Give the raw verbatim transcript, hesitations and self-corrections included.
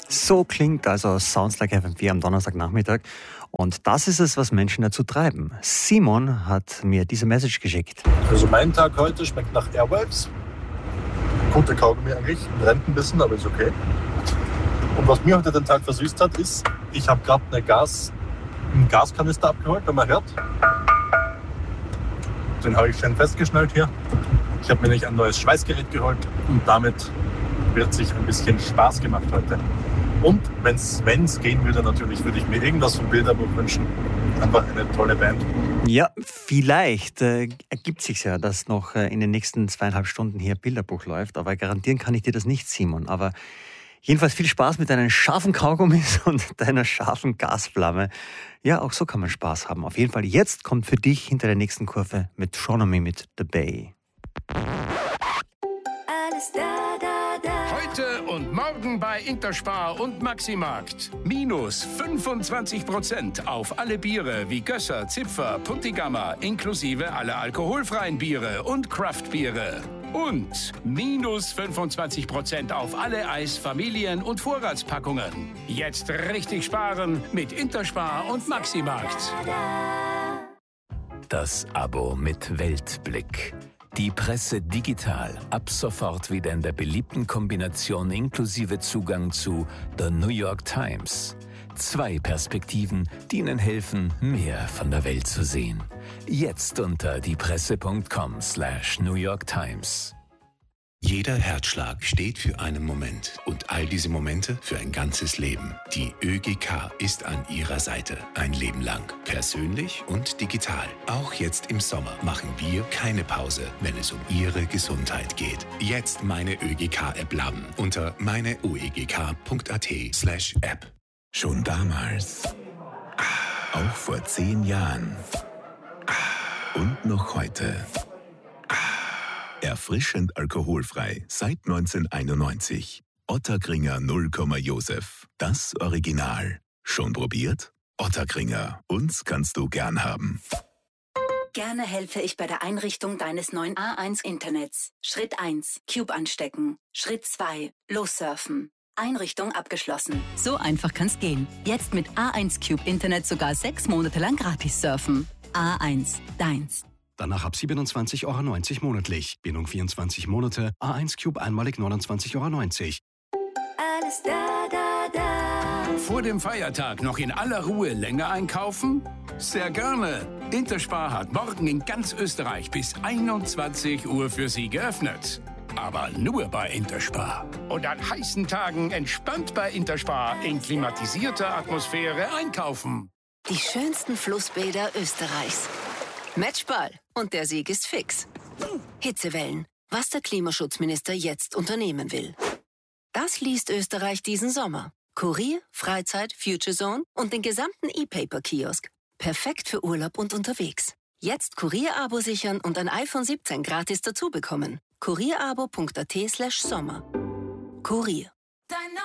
So klingt also Sounds Like F M vier am Donnerstagnachmittag. Und das ist es, was Menschen dazu treiben. Simon hat mir diese Message geschickt. Also mein Tag heute schmeckt nach Airwaves. Guter Kaugummi eigentlich, brennt ein bisschen, aber ist okay. Und was mir heute den Tag versüßt hat, ist, ich habe gerade eine Gas, einen Gaskanister abgeholt, wenn man hört. Den habe ich schön festgeschnallt hier. Ich habe mir nämlich ein neues Schweißgerät geholt und damit wird sich ein bisschen Spaß gemacht heute. Und wenn es gehen würde, natürlich würde ich mir irgendwas vom Bilderbuch wünschen. Einfach eine tolle Band. Ja, vielleicht äh, ergibt sich ja, dass noch äh, in den nächsten zweieinhalb Stunden hier Bilderbuch läuft. Aber garantieren kann ich dir das nicht, Simon. Aber jedenfalls viel Spaß mit deinen scharfen Kaugummis und deiner scharfen Gasflamme. Ja, auch so kann man Spaß haben. Auf jeden Fall, jetzt kommt für dich hinter der nächsten Kurve Metronomy mit The Bay. Alles da, da, da. Heute und morgen bei Interspar und Maximarkt. Minus fünfundzwanzig Prozent auf alle Biere wie Gösser, Zipfer, Puntigammer, inklusive aller alkoholfreien Biere und Craftbiere. Und minus fünfundzwanzig Prozent auf alle Eis-, Familien- und Vorratspackungen. Jetzt richtig sparen mit Interspar und Maximarkt. Das Abo mit Weltblick. Die Presse digital, ab sofort wieder in der beliebten Kombination inklusive Zugang zu The New York Times. Zwei Perspektiven, die Ihnen helfen, mehr von der Welt zu sehen. Jetzt unter diepresse.com slash New York Times. Jeder Herzschlag steht für einen Moment und all diese Momente für ein ganzes Leben. Die ÖGK ist an Ihrer Seite, ein Leben lang, persönlich und digital. Auch jetzt im Sommer machen wir keine Pause, wenn es um Ihre Gesundheit geht. Jetzt meine ÖGK-App laden unter meineuegk.at slash App. Schon damals, auch vor zehn Jahren und noch heute. Erfrischend alkoholfrei seit neunzehnhunderteinundneunzig. Ottakringer null Komma Josef. Das Original. Schon probiert? Ottakringer. Uns kannst du gern haben. Gerne helfe ich bei der Einrichtung deines neuen A eins Internets. Schritt eins. Cube anstecken. Schritt zwei. Lossurfen. Einrichtung abgeschlossen. So einfach kann's gehen. Jetzt mit A eins Cube Internet sogar sechs Monate lang gratis surfen. A eins. Deins. Danach ab siebenundzwanzig Euro neunzig monatlich. Bindung vierundzwanzig Monate. A eins Cube einmalig neunundzwanzig Euro neunzig. Alles da, da, da. Vor dem Feiertag noch in aller Ruhe länger einkaufen? Sehr gerne. Interspar hat morgen in ganz Österreich bis einundzwanzig Uhr für Sie geöffnet. Aber nur bei Interspar. Und an heißen Tagen entspannt bei Interspar in klimatisierter Atmosphäre einkaufen. Die schönsten Flussbäder Österreichs. Matchball. Und der Sieg ist fix. Hitzewellen. Was der Klimaschutzminister jetzt unternehmen will. Das liest Österreich diesen Sommer. Kurier, Freizeit, Future Zone und den gesamten E-Paper-Kiosk. Perfekt für Urlaub und unterwegs. Jetzt Kurier-Abo sichern und ein iPhone siebzehn gratis dazu bekommen. kurierabo.at slash Sommer. Kurier.